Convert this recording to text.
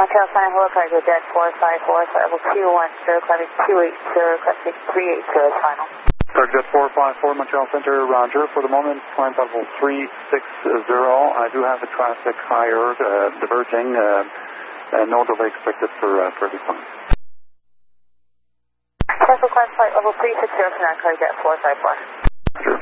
Montreal Sign, hello, cargo jet 454, level 210, climbing 280, cresting 380, final. Cargo jet 454, Montreal Center, roger. For the moment, climb level 360. I do have the traffic higher, diverging, no delay expected for every climb. Central climb flight level 360, cargo jet 454.